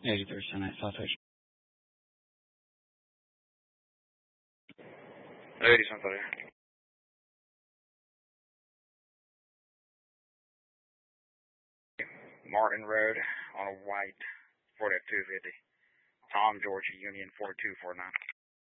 83rd Senate, Southwest. 80 something there. Martin Road on a white Ford F-250. Tom, Georgia, Union 4249.